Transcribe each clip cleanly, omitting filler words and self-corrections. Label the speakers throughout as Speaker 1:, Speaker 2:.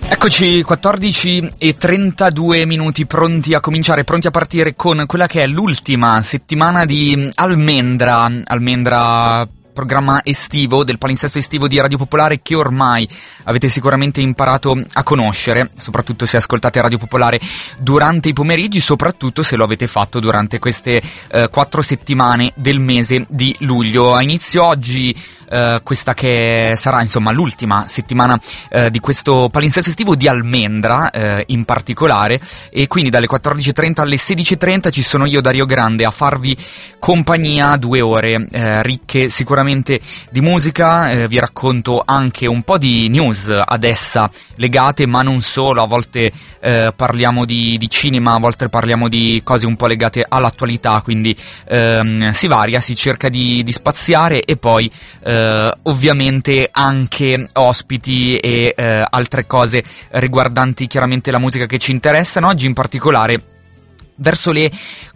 Speaker 1: Eccoci, 14:32, pronti a cominciare, pronti a partire con quella che è l'ultima settimana di Almendra, programma estivo del palinsesto estivo di Radio Popolare che ormai avete sicuramente imparato a conoscere, soprattutto se ascoltate Radio Popolare durante i pomeriggi, soprattutto se lo avete fatto durante queste 4 settimane del mese di luglio. A inizio oggi questa che sarà insomma l'ultima settimana di questo palinsesto estivo di Almendra in particolare, e quindi dalle 14:30 alle 16:30 ci sono io, Dario Grande, a farvi compagnia 2 ore ricche sicuramente di musica. Vi racconto anche un po' di news ad essa legate, ma non solo. A volte parliamo di cinema, a volte parliamo di cose un po' legate all'attualità, quindi si varia, si cerca di spaziare, e poi ovviamente anche ospiti e altre cose riguardanti chiaramente la musica che ci interessano. Oggi in particolare verso le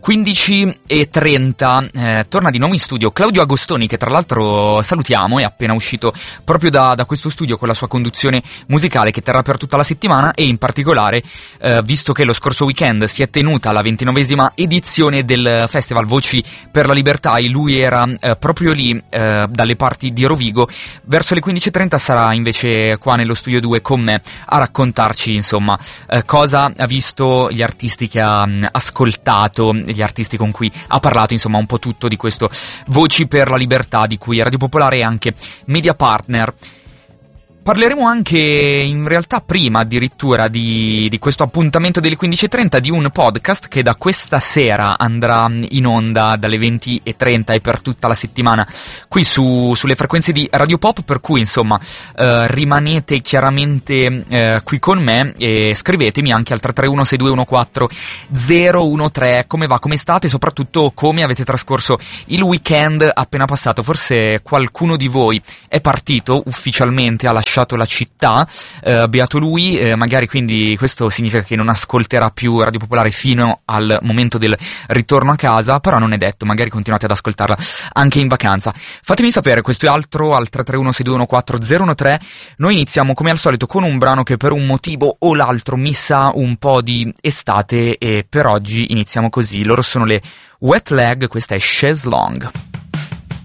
Speaker 1: 15:30 torna di nuovo in studio Claudio Agostoni, che tra l'altro salutiamo, è appena uscito proprio da questo studio con la sua conduzione musicale che terrà per tutta la settimana, e in particolare visto che lo scorso weekend si è tenuta la 29esima edizione del Festival Voci per la Libertà e lui era proprio lì dalle parti di Rovigo, verso le 15:30 sarà invece qua nello studio 2 con me a raccontarci insomma cosa ha visto, gli artisti che ha ascoltato, gli artisti con cui ha parlato, insomma un po' tutto di questo Voci per la Libertà di cui Radio Popolare è anche media partner. Parleremo anche, in realtà prima addirittura di questo appuntamento delle 15:30, di un podcast che da questa sera andrà in onda dalle 20:30 e per tutta la settimana qui sulle frequenze di Radio Pop, per cui insomma rimanete chiaramente qui con me e scrivetemi anche al 331 6214 013 come va, come state, soprattutto come avete trascorso il weekend appena passato. Forse qualcuno di voi è partito ufficialmente, ha lasciato la città, beato lui, magari quindi questo significa che non ascolterà più Radio Popolare fino al momento del ritorno a casa, però non è detto, magari continuate ad ascoltarla anche in vacanza. Fatemi sapere questo e altro al 331 6214 013. Noi iniziamo come al solito con un brano che per un motivo o l'altro mi sa un po' di estate, e per oggi iniziamo così. Loro sono le Wet Leg, questa è Chaise Longue.